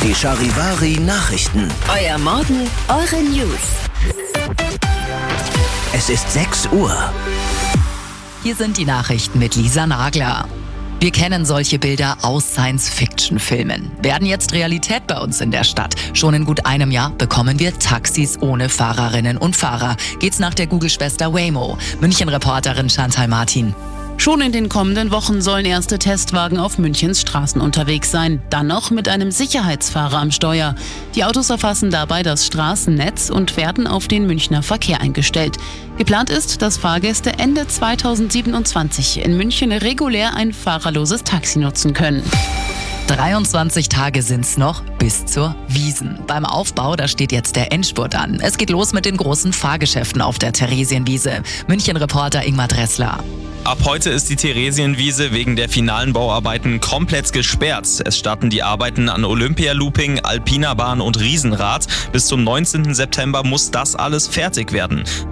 Die Charivari Nachrichten. Euer Morgen, eure News. Es ist 6 Uhr. Hier sind die Nachrichten mit Lisa Nagler. Wir kennen solche Bilder aus Science-Fiction-Filmen. Werden jetzt Realität bei uns in der Stadt. Schon in gut einem Jahr bekommen wir Taxis ohne Fahrerinnen und Fahrer. Geht's nach der Google-Schwester Waymo. München-Reporterin Chantal Martin. Schon in den kommenden Wochen sollen erste Testwagen auf Münchens Straßen unterwegs sein. Dann noch mit einem Sicherheitsfahrer am Steuer. Die Autos erfassen dabei das Straßennetz und werden auf den Münchner Verkehr eingestellt. Geplant ist, dass Fahrgäste Ende 2027 in München regulär ein fahrerloses Taxi nutzen können. 23 Tage sind's noch bis zur Wiesn. Beim Aufbau, da steht jetzt der Endspurt an. Es geht los mit den großen Fahrgeschäften auf der Theresienwiese. München-Reporter Ingmar Dressler. Ab heute ist die Theresienwiese wegen der finalen Bauarbeiten komplett gesperrt. Es starten die Arbeiten an Olympia-Looping, Alpina Bahn und Riesenrad. Bis zum 19. September muss das alles fertig werden.